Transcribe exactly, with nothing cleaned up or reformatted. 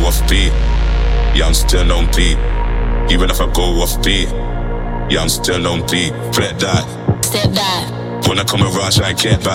off beat, yeah, I'm still on beat. Even if I go off beat, yeah, I'm still on beat. Flat that, step that. When I come around, try and get back.